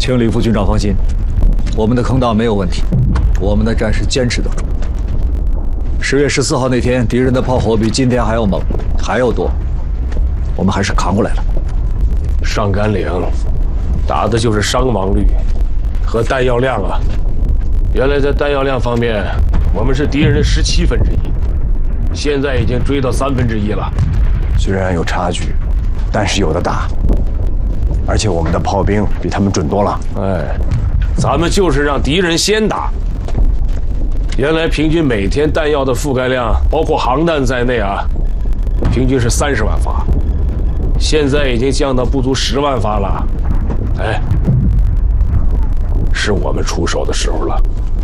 请李副军长放心，我们的坑道没有问题，我们的战士坚持得住。10月14号那天，敌人的炮火比今天还要猛，还要多，我们还是扛过来了。 上甘岭，打的就是伤亡率和弹药量啊。原来在弹药量方面，我们是敌人的17分之一，现在已经追到1/3了。 虽然有差距，但是有的打。而且我们的炮兵比他们准多了。 哎，咱们就是让敌人先打。原来平均每天弹药的覆盖量，包括航弹在内啊，平均是30万发，现在已经降到不足10万发了。哎，是我们出手的时候了。